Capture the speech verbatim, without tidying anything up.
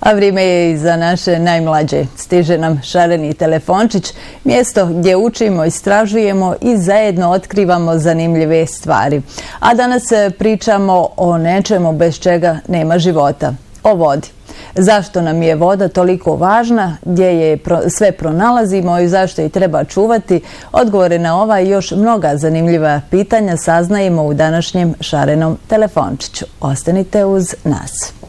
A vrijeme je i za naše najmlađe. Stiže nam šareni telefončić, mjesto gdje učimo, istražujemo i zajedno otkrivamo zanimljive stvari. A danas pričamo o nečemu bez čega nema života, o vodi. Zašto nam je voda toliko važna, gdje je sve pronalazimo i zašto je treba čuvati? Odgovore na ova i još mnoga zanimljiva pitanja saznajemo u današnjem šarenom telefončiću. Ostanite uz nas.